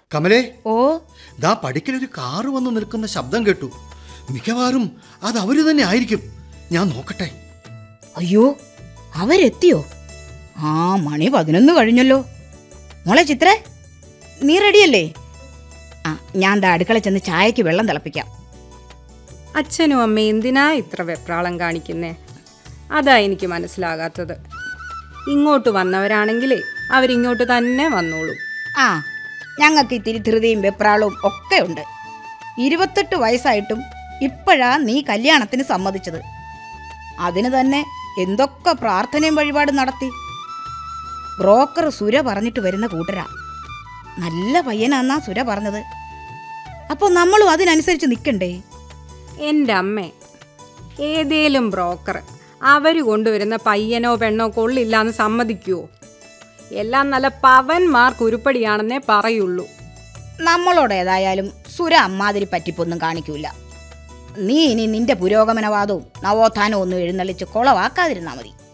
കമലേ, ഓ, ദാ പടിക്കലൊരു കാറ് വന്ന് നിൽക്കുന്ന ശബ്ദം കേട്ടു. മിക്കവാറും അത് അവര് തന്നെ ആയിരിക്കും. ഞാൻ നോക്കട്ടെ. അയ്യോ, അവരെത്തിയോ? ആ, മണി 11 കഴിഞ്ഞല്ലോ. മോളെ ചിത്രേ, നീ റെഡിയല്ലേ? ആ, ഞാൻ ദാ അടുക്കള ചെന്ന് ചായക്ക് വെള്ളം തിളപ്പിക്കാം. അച്ഛനും അമ്മയും എന്തിനാ ഇത്ര വെപ്രാളം കാണിക്കുന്നേ? അതാ എനിക്ക് മനസ്സിലാകാത്തത്. ഇങ്ങോട്ട് വന്നവരാണെങ്കിലേ അവരിങ്ങോട്ട് തന്നെ വന്നോളൂ. ആ, ഞങ്ങൾക്ക് ഇത്തിരി ധൃതിയും വെപ്രാളവും ഒക്കെ ഉണ്ട്. 28 വയസ്സായിട്ടും ഇപ്പോഴാ നീ കല്യാണത്തിന് സമ്മതിച്ചത്. അതിന് തന്നെ എന്തൊക്കെ പ്രാർത്ഥനയും വഴിപാടും നടത്തി. ബ്രോക്കർ സുര പറഞ്ഞിട്ട് വരുന്ന കൂട്ടരാ. നല്ല പയ്യനാന്നാ സുര പറഞ്ഞത്. അപ്പോൾ നമ്മളും അതിനനുസരിച്ച് നിൽക്കണ്ടേ? എൻ്റെ അമ്മേ, ഏതേലും ബ്രോക്കർ അവർ കൊണ്ടുവരുന്ന പയ്യനോ പെണ്ണോ കൊള്ളില്ലാന്ന് സമ്മതിക്കുമോ? എല്ലാം നല്ല പവന്മാർക്ക് ഉരുപ്പടിയാണെന്നേ പറയുള്ളൂ. നമ്മളോട് ഏതായാലും സുര അമ്മാതിരി പറ്റിപ്പൊന്നും കാണിക്കൂല. നീ ഇനി നിന്റെ പുരോഗമനവാദവും നവോത്ഥാനവും ഒന്നും എഴുന്നള്ളിച്ച് കുളവാക്കാതിരുന്നാൽ മതി.